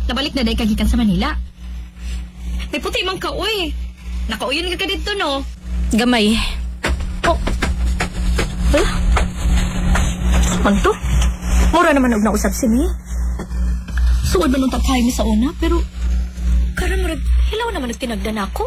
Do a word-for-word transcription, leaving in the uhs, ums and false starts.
Nabalik na dahil kagikan sa Manila. May puti mang ka, uy. Nakauyon ka ka dito, no? Gamay. Oh. Wala. Saan to? Mura naman og nausap sini. Suod ba nung takhay mi sa una, pero Karon murag hilaw naman nagtinagdan ako.